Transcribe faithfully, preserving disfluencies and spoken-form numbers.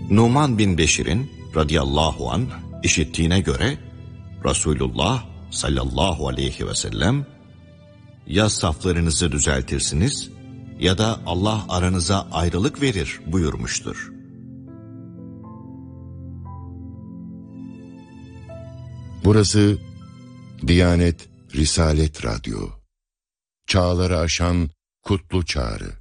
Numan bin Beşir'in radıyallahu anh işittiğine göre Resulullah sallallahu aleyhi ve sellem ya saflarınızı düzeltirsiniz ya da Allah aranıza ayrılık verir buyurmuştur. Burası Diyanet Risalet Radyo. Çağları aşan kutlu çağrı.